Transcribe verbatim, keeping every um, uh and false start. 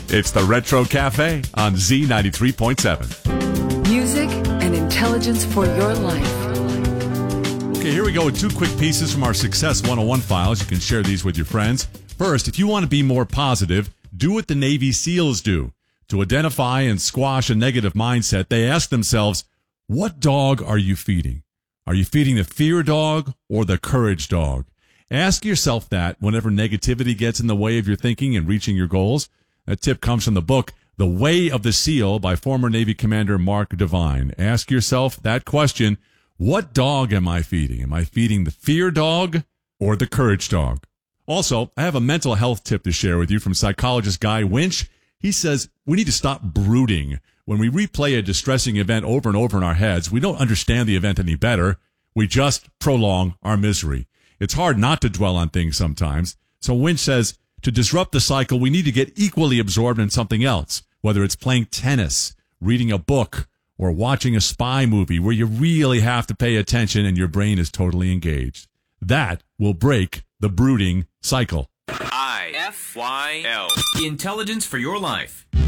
It's the Retro Cafe on Z ninety-three point seven. Music and intelligence for your life. Okay, here we go with two quick pieces from our Success one oh one files. You can share these with your friends. First, if you want to be more positive, do what the Navy SEALs do. To identify and squash a negative mindset, they ask themselves, what dog are you feeding? Are you feeding the fear dog or the courage dog? Ask yourself that whenever negativity gets in the way of your thinking and reaching your goals. That tip comes from the book, The Way of the SEAL by former Navy Commander Mark Devine. Ask yourself that question, what dog am I feeding? Am I feeding the fear dog or the courage dog? Also, I have a mental health tip to share with you from psychologist Guy Winch. He says we need to stop brooding. When we replay a distressing event over and over in our heads, we don't understand the event any better. We just prolong our misery. It's hard not to dwell on things sometimes. So Winch says to disrupt the cycle, we need to get equally absorbed in something else, whether it's playing tennis, reading a book, or watching a spy movie where you really have to pay attention and your brain is totally engaged. That will break the brooding cycle. I F Y L. Intelligence for your life.